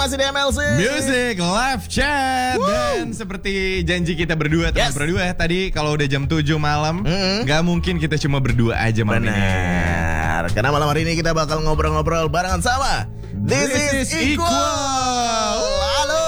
masih di MLC Music Live Chat. Dan seperti janji kita berdua, teman berdua tadi, kalau udah jam 7 malam, nggak mungkin kita cuma berdua aja malam ini. Benar, karena malam hari ini kita bakal ngobrol-ngobrol barengan sama This is Equal. Halo.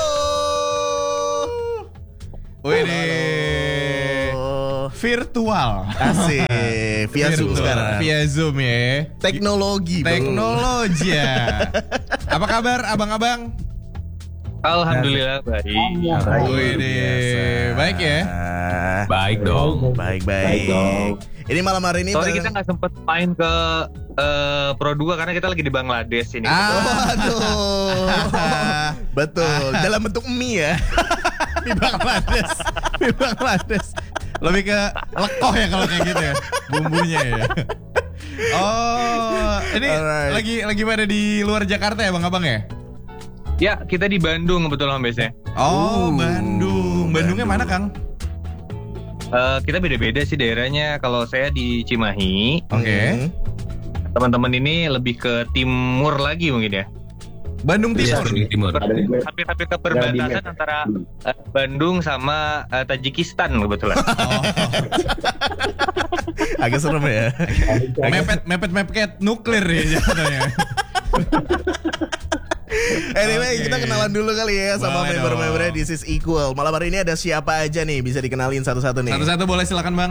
Virtual. Asik. Via Zoom sekarang. Via Zoom ya. Teknologi ya. Apa kabar abang-abang? Alhamdulillah baik. Baik ya? Baik dong. Baik. Ini malam hari ini sorry kita nggak sempet main ke Pro 2 karena kita lagi di Bangladesh ini. Waduh. Betul. Dalam bentuk mie ya. Di Bangladesh. Lebih ke lekoh ya kalau kayak gitu ya. Bumbunya ya. Oh, ini lagi pada di luar Jakarta ya Bang-abang ya? Ya, kita di Bandung kebetulan biasanya. Oh, Bandung. Bandungnya mana, Kang? Kita beda-beda sih daerahnya. Kalau saya di Cimahi. Oke. Teman-teman ini lebih ke timur lagi mungkin ya. Bandung Timur. Hampir ke perbatasan antara Bandung sama Tajikistan kebetulan. Agak serem ya. Mepet nuklir ya jatuhnya. Anyway, kita kenalan dulu kali ya sama member-membernya This is Equal. Malam hari ini ada siapa aja nih? Bisa dikenalin satu-satu nih. Satu-satu boleh, silakan Bang.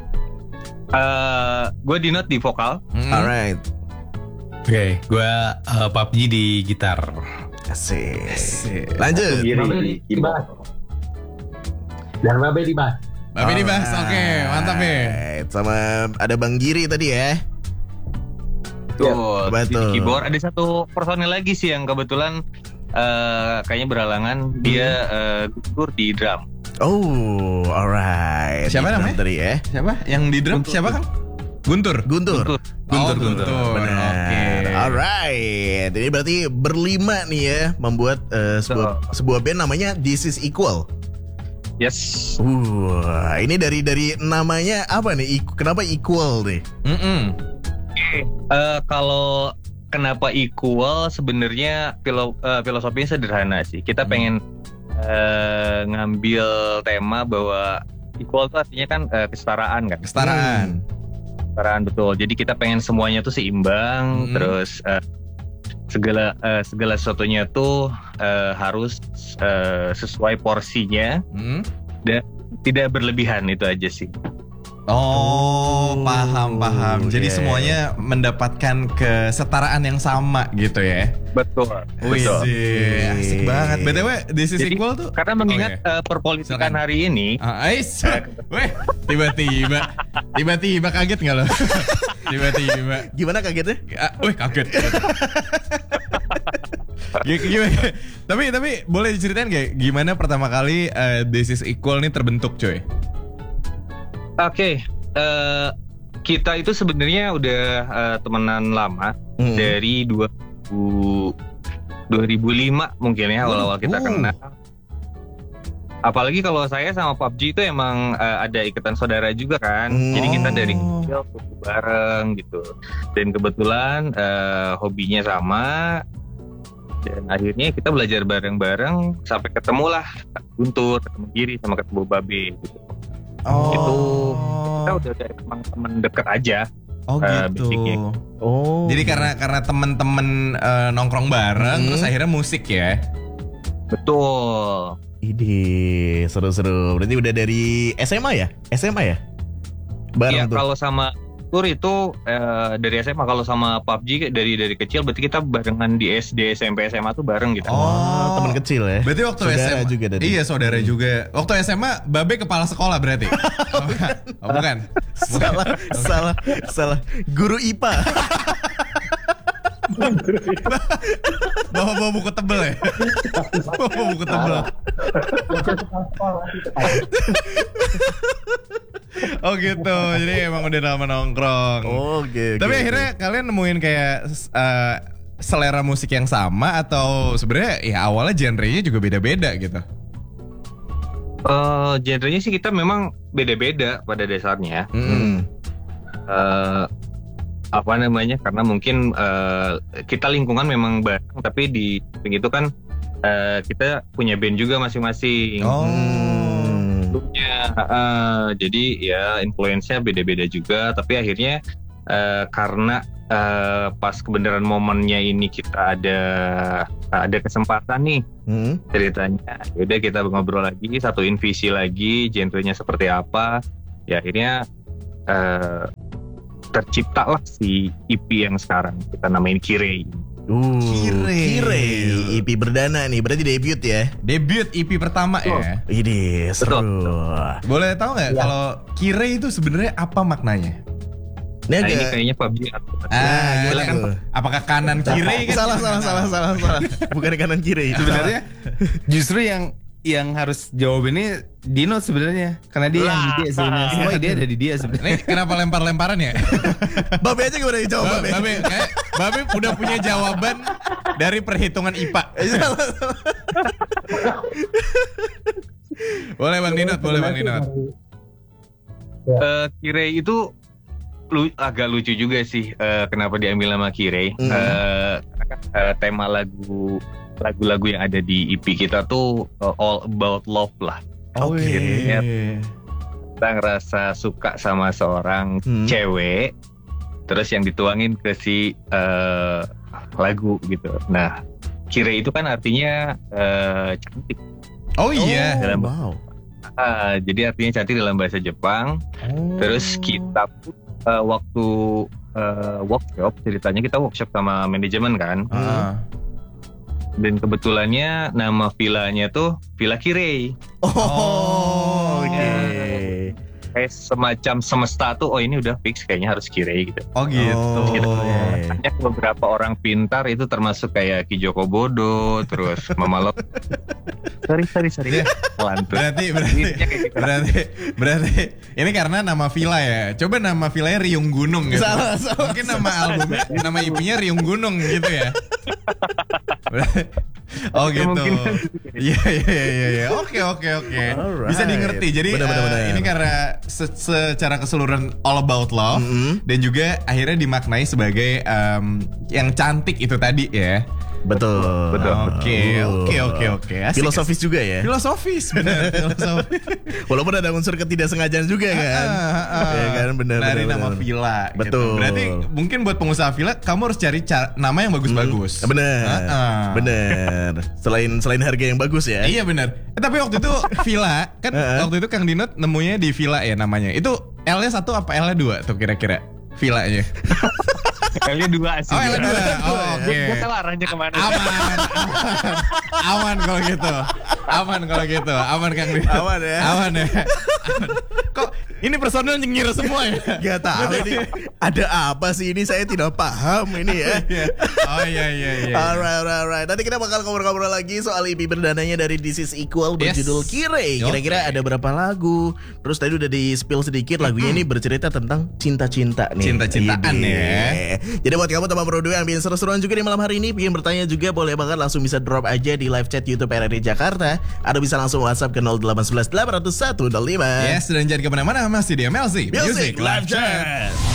Gue Dinot di vokal. Alright. Oke, gue PUBG di gitar. Asik. Lanjut. Dan Babe di bass. Babe di bass, oke, mantap ya. Sama ada Bang Giri tadi ya. Tuh, betul. Di keyboard ada satu personil lagi sih yang kebetulan kayaknya berhalangan. Dia gugur di drum. Oh, alright. Siapa namanya? Tadi ya. Siapa? Yang di drum siapa Kang? Guntur. Guntur. Benar. Oke. Alright. Ini berarti berlima nih ya membuat sebuah band namanya This is Equal. Yes. Ini dari namanya apa nih? Kenapa Equal nih? Kalau kenapa equal sebenarnya filosofinya sederhana sih. Kita pengen ngambil tema bahwa equal itu artinya kan kesetaraan kan. Kesetaraan betul. Jadi kita pengen semuanya tuh seimbang, terus segala sesuatunya tuh harus sesuai porsinya dan tidak berlebihan, itu aja sih. Oh, paham. Jadi semuanya mendapatkan kesetaraan yang sama gitu ya. Betul. Wih, asik banget. BTW, This is Equal tuh karena mengingat perpolitikan hari ini. Weh, tiba-tiba kaget nggak lo? Tiba-tiba. Gimana kagetnya? Wih, kaget. Gimana? Tapi boleh diceritain gak gimana pertama kali This is Equal nih terbentuk, coy? Oke, kita itu sebenarnya udah temenan lama dari 2005 mungkin ya, awal-awal kita kenal. Apalagi kalau saya sama PUBG itu emang ada ikatan saudara juga kan. Jadi kita dari kecil bareng gitu. Dan kebetulan hobinya sama. Dan akhirnya kita belajar bareng-bareng sampai ketemulah Guntur, ketemu Giri, sama ketemu Babe gitu. Itu kita udah dari teman-teman deket aja. Gitu. Jadi karena teman-teman nongkrong bareng, terus akhirnya musik ya. Betul. Ide seru-seru. Berarti udah dari SMA ya? Bareng tuh. Kalau sama Tur itu dari SMA. Kalau sama PUBG dari kecil, berarti kita barengan di SD, SMP, SMA tuh bareng gitu. Teman kecil ya. Berarti waktu saudara SMA juga tadi. Iya, saudara juga. Waktu SMA Babe kepala sekolah berarti. Bukan. Salah. Guru IPA. Bawa buku tebel ya. Bawa buku tebel. Oh gitu. Jadi emang udah lama nongkrong. Tapi akhirnya kalian nemuin kayak selera musik yang sama, atau sebenarnya ya awalnya genrenya juga beda-beda gitu? Genrenya sih kita memang beda-beda pada dasarnya. Apa namanya? Karena mungkin kita lingkungan memang bareng, tapi di itu kan kita punya band juga masing-masing. Jadi ya influence-nya beda-beda juga, tapi akhirnya karena pas kebenaran momennya ini kita ada kesempatan nih ceritanya, udah kita ngobrol lagi, satuin visi lagi, genrenya seperti apa, ya akhirnya terciptalah si EP yang sekarang kita namain Kirei. Kirei EP berdana nih, berarti debut ya? Debut EP pertama ya. Ini seru. Boleh tahu nggak kalau Kirei itu sebenarnya apa maknanya? Nah, ini kayaknya PUBG. Gimana kan? Apakah kanan Kirei kan? Salah. Bukan kanan Kirei. Sebenarnya justru yang harus jawab ini Dino sebenarnya, karena dia yang ide sebenarnya. Semua ide ada di dia sebenarnya. Ini kenapa lempar-lemparan ya? Babe aja gimana dijawab Babe? Babe udah punya jawaban dari perhitungan IPA. Boleh Bang Dinot. Kirei itu agak lucu juga sih, kenapa diambil nama Kirei. Tema lagu-lagu yang ada di EP kita tuh all about love lah. Oke. Kita ngerasa suka sama seorang cewek, terus yang dituangin ke si lagu gitu. Nah, Kirei itu kan artinya cantik. Oh iya. Jadi artinya cantik dalam bahasa Jepang. Terus kita pun waktu workshop, ceritanya kita workshop sama manajemen kan. Dan kebetulannya nama villanya tuh Villa Kirei. Oke. Kayak semacam semesta tuh, ini udah fix kayaknya harus Kirei gitu. Oh gitu. Banyak beberapa orang pintar itu termasuk kayak Ki Joko Bodo, terus Mama Lo. Sorry. Berarti ini karena nama villa ya. Coba nama villanya Riung Gunung gitu. Salah. Mungkin nama albumnya, nama IP-nya Riung Gunung gitu ya. Oh gitu. Iya. Oke. Bisa dimengerti. Jadi benar. ini karena secara keseluruhan all about love dan juga akhirnya dimaknai sebagai yang cantik itu tadi ya. Betul. Oke. Asik. Filosofis juga ya. Benar. Walaupun ada unsur ketidaksengajaan juga kan. Ya kan, benar. Dari nama villa. Betul. Gitu. Berarti mungkin buat pengusaha villa kamu harus cari nama yang bagus-bagus. Benar. Selain harga yang bagus ya. Iya benar. Tapi waktu itu villa kan waktu itu Kang Dinot nemunya di villa ya namanya. Itu L-nya 1 apa L-nya 2 tuh kira-kira villanya? L-nya 2 sih. L-nya 2. Oke. Gue tahu arahnya kemana. Aman kalau gitu. Aman Kang Dinot. Aman ya. Kok ini personel nyengir semua ya? Gak tahu ini ada apa sih ini, saya tidak paham ini ya. Oh iya. Alright. Nanti kita bakal ngobrol-ngobrol lagi soal EP berdananya dari This Is Equal berjudul Kirei. Kira-kira ada berapa lagu? Terus tadi udah di spill sedikit, lagunya ini bercerita tentang cinta-cinta nih. Cinta-cintaan ya. Jadi buat kamu teman Pro 2 yang bikin seru-seruan juga di malam hari ini, pengen bertanya juga boleh banget langsung bisa drop aja di live chat YouTube RRI Jakarta, atau bisa langsung WhatsApp ke 0811 801 05. Yes, dan jangan kemana-mana, masih di MLC Music Live Chat.